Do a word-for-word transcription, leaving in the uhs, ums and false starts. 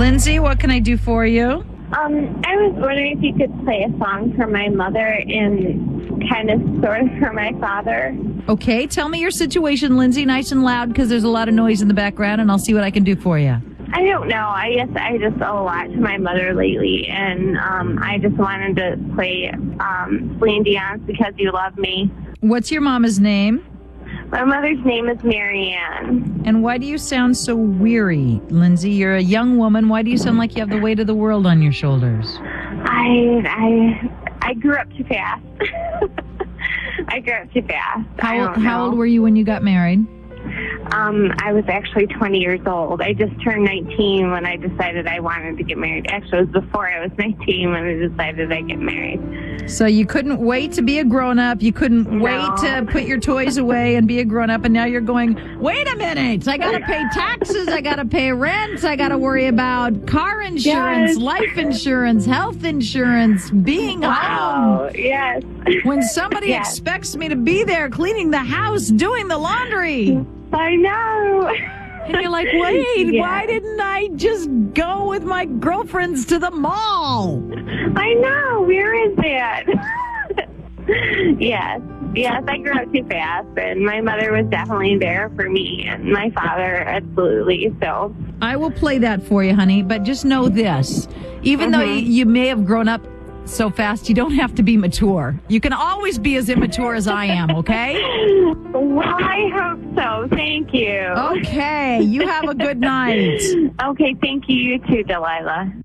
Lindsay, what can I do for you? Um, I was wondering if you could play a song for my mother and kind of sort of for my father. Okay, tell me your situation, Lindsay, nice and loud because there's a lot of noise in the background, and I'll see what I can do for you. I don't know. I guess I just owe a lot to my mother lately, and um, I just wanted to play um, Celine Dion's Because You Love Me. What's your mama's name? My mother's name is Marianne. And why do you sound so weary, Lindsay? You're a young woman. Why do you sound like you have the weight of the world on your shoulders? I I I grew up too fast. I grew up too fast. I How, don't how know. old were you when you got married? Um, I was actually twenty years old. I just turned nineteen when I decided I wanted to get married. Actually, it was before I was nineteen when I decided I'd get married. So you couldn't wait to be a grown-up. You couldn't No. wait to put your toys away and be a grown-up. And now you're going, wait a minute. I got to pay taxes. I got to pay rent. I got to worry about car insurance, Yes. life insurance, health insurance, being Wow. home. Yes. When somebody Yes. expects me to be there cleaning the house, doing the laundry. I know. And you're like, wait, Yeah. why didn't I just go with my girlfriends to the mall? I know. Where is that? Yes. Yes, I grew up too fast, and my mother was definitely there for me, and my father, absolutely. So, I will play that for you, honey, but just know this. Even though you, you may have grown up so fast, you don't have to be mature. You can always be as immature as I am, okay? well, I hope so. Thank you. Okay, you have a good night. Okay, thank you. You too, Delilah.